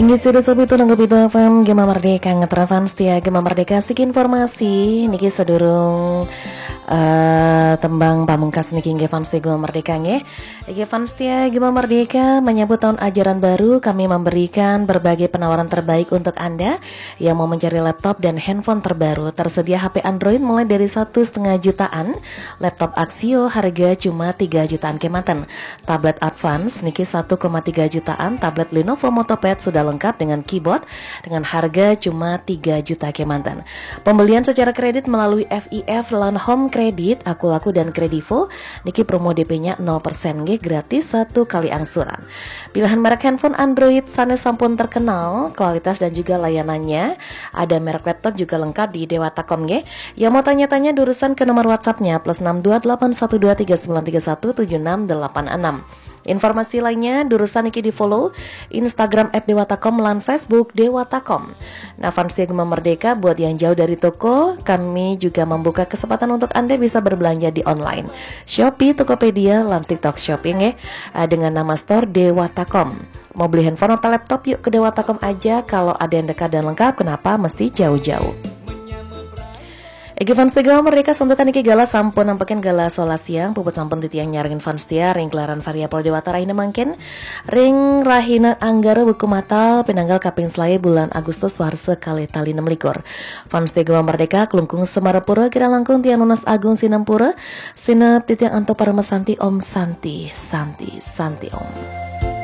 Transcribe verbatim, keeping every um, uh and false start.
Singgih sudah sobi tulang kebi bafam Gema Merdeka ngetravan setia Gema Merdeka sik informasi niki sedurung uh, tembang pamungkas niki nggih fans Gema Merdeka nggih. Nggih fans setia Gema Merdeka menyambut tahun ajaran baru, kami memberikan berbagai penawaran terbaik untuk Anda yang mau mencari laptop dan handphone terbaru. Tersedia H P Android mulai dari satu setengah jutaan, laptop Axio harga cuma tiga jutaan kematan. Tablet Advance niki satu koma tiga jutaan, tablet Lenovo Motopad sudah lengkap dengan keyboard dengan harga cuma tiga juta kemantan. Pembelian secara kredit melalui F I F Lan Home Credit, Aku Laku dan Kredivo niki promo D P-nya nol persen nggih, gratis satu kali angsuran. Pilihan merek handphone Android sanes sampun terkenal, kualitas dan juga layanannya. Ada merek laptop juga lengkap di Dewatakom nggih. Yang mau tanya-tanya durusan ke nomor WhatsApp-nya plus enam dua delapan satu dua tiga sembilan tiga satu tujuh enam delapan enam. Informasi lainnya durusan iki di follow Instagram at Dewatakom lan Facebook Dewatakom. Nah fans Gema Merdeka, buat yang jauh dari toko, kami juga membuka kesempatan untuk Anda bisa berbelanja di online Shopee, Tokopedia, lan TikTok Shopping ya, dengan nama store Dewatakom. Mau beli handphone atau laptop, yuk ke Dewatakom aja. Kalau ada yang dekat dan lengkap, kenapa mesti jauh-jauh? Egi fans Gema Merdeka sentukan iki gala sampun nampakin gala sola siang puput sampun titiang nyaringin fans tia ring kelaran variabel dewata rahina mangkin ring rahina anggara buku matal penanggal kaping selai bulan Agustus warse kali tali enam likur. Fans Gema Merdeka kelungkung Semarapura kira langkung tiang nunas agung sinampura sinep titiang anto para mesanti om santi santi santi om.